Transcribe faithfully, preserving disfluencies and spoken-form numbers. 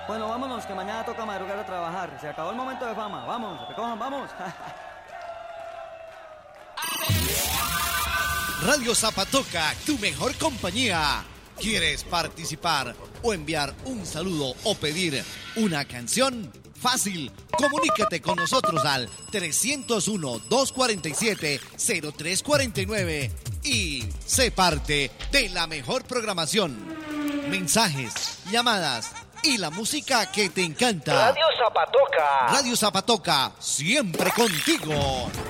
Bueno, vámonos, que mañana toca madrugar a trabajar. Se acabó el momento de fama. Vamos, recojan, vamos. Radio Zapatoca, tu mejor compañía. ¿Quieres participar o enviar un saludo o pedir una canción? Fácil, comunícate con nosotros al trescientos uno, doscientos cuarenta y siete, cero tres cuarenta y nueve y sé parte de la mejor programación. Mensajes, llamadas y la música que te encanta. Radio Zapatoca. Radio Zapatoca, siempre contigo.